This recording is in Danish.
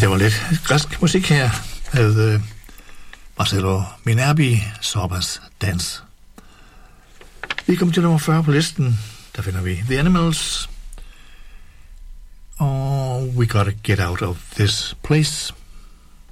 Det var lidt græsk musik her med Marcelo Minerbi, Sorbas Dans. Vi kommer til nummer 40 på listen. Der finder vi The Animals og We Gotta Get Out of This Place.